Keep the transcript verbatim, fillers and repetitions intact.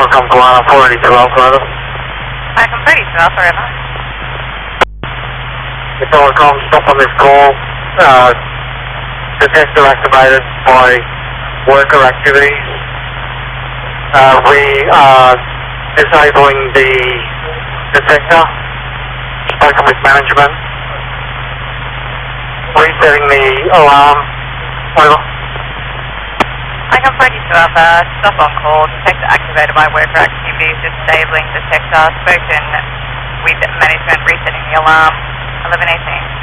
Telecom Guana four eighty-two Alpha. Telecom four eighty-two Alpha, River. The Telecom, stop on this call. Uh, detector activated by worker activities. Uh, we are disabling the detector. Spoken with management. Resetting the alarm. Over. Telecom four eighty-two Alpha, stop on call. Detector activated by worker activities. Disabling detector. Spoken with management. Resetting the alarm. eleven eighteen.